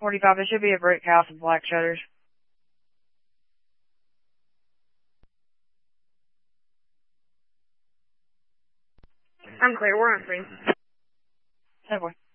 45. It should be a brick house with black shutters. I'm clear. We're on screen. Oh boy.